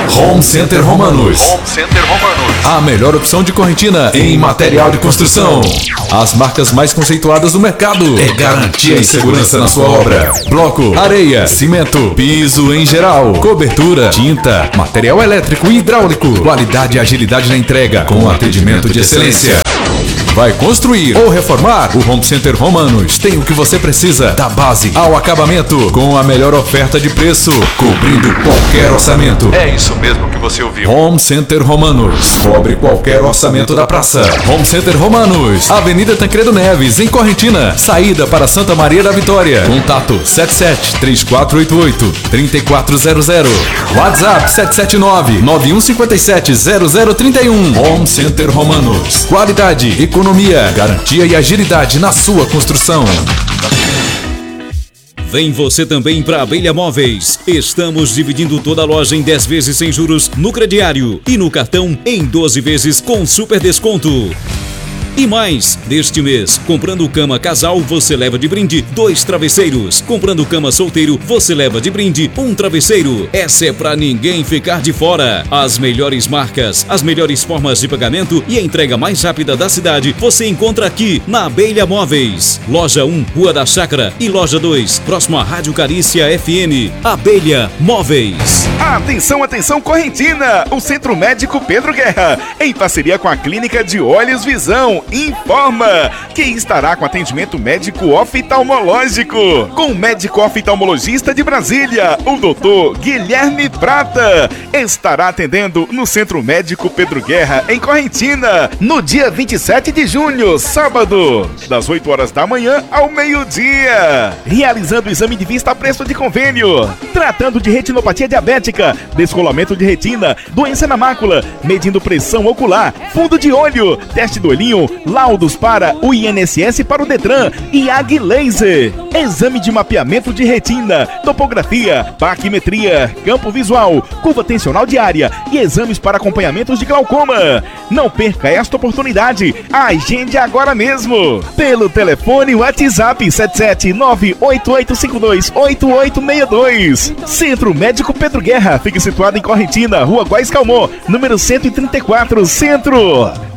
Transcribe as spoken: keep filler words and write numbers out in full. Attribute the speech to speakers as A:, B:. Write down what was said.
A: Home Center Romanos.
B: Home Center Romanos.
A: A melhor opção de Correntina em material de construção. As marcas mais conceituadas do mercado. É garantia e segurança na sua obra. Bloco, areia, cimento, piso em geral, cobertura, tinta, material elétrico e hidráulico. Qualidade e agilidade na entrega, com atendimento de excelência. Vai construir ou reformar? O Home Center Romanos tem o que você precisa, da base ao acabamento, com a melhor oferta de preço, cobrindo qualquer orçamento.
B: É isso mesmo que você ouviu.
A: Home Center Romanos. Cobre qualquer orçamento da praça. Home Center Romanos. Avenida Tancredo Neves, em Correntina. Saída para Santa Maria da Vitória. Contato sete sete, três quatro oito oito, três quatro zero zero. WhatsApp sete sete nove, nove um cinco sete, zero zero três um. Home Center Romanos. Qualidade, economia, garantia e agilidade na sua construção.
C: Vem você também para Abelha Móveis. Estamos dividindo toda a loja em dez vezes sem juros no crediário e no cartão em doze vezes com super desconto. E mais, neste mês, comprando cama casal, você leva de brinde dois travesseiros. Comprando cama solteiro, você leva de brinde um travesseiro. Essa é pra ninguém ficar de fora. As melhores marcas, as melhores formas de pagamento e a entrega mais rápida da cidade, você encontra aqui na Abelha Móveis. Loja um, Rua da Chácara, e Loja dois, próximo à Rádio Carícia F M. Abelha Móveis.
D: Atenção, atenção, Correntina! O Centro Médico Pedro Guerra, em parceria com a Clínica de Olhos Visão, informa que estará com atendimento médico oftalmológico com o médico oftalmologista de Brasília, o doutor Guilherme Prata. Estará atendendo no Centro Médico Pedro Guerra, em Correntina, no dia vinte e sete de junho, sábado, das oito horas da manhã ao meio-dia, realizando o exame de vista a preço de convênio, tratando de retinopatia diabética, descolamento de retina, doença na mácula, medindo pressão ocular, fundo de olho, teste do olhinho, laudos para o I N S S para o Detran e A G Laser, exame de mapeamento de retina, topografia, baquimetria, campo visual, curva tensional diária e exames para acompanhamentos de glaucoma. Não perca esta oportunidade, agende agora mesmo pelo telefone WhatsApp sete sete nove oito oito cinco dois oito oito seis dois. Centro Médico Pedro Guerra, fica situado em Correntina, Rua Góes Calmon, número cento e trinta e quatro, Centro.